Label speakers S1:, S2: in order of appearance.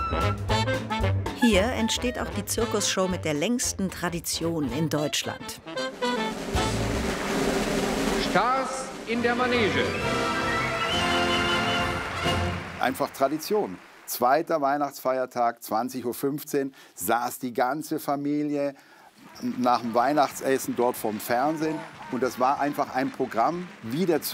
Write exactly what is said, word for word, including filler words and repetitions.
S1: Hier entsteht auch die Zirkusshow mit der längsten Tradition in Deutschland.
S2: Stars in der Manege.
S3: Einfach Tradition. Zweiter Weihnachtsfeiertag, zwanzig Uhr fünfzehn, saß die ganze Familie nach dem Weihnachtsessen dort vorm Fernsehen. Und das war einfach ein Programm wie der Zirkus.